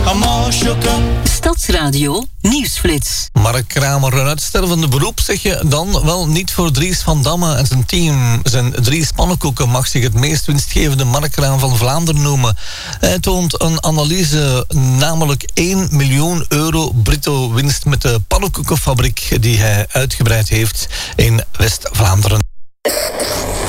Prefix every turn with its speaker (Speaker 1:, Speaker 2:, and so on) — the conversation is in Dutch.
Speaker 1: Stadsradio Nieuwsflits.
Speaker 2: Mark Kramer, een uitstervende beroep, zeg je dan? Wel niet voor Dries van Damme en zijn team. Zijn Dries Pannenkoeken mag zich het meest winstgevende marktkraam van Vlaanderen noemen. Hij toont een analyse, namelijk 1 miljoen euro bruto winst met de pannenkoekenfabriek die hij uitgebreid heeft in West-Vlaanderen.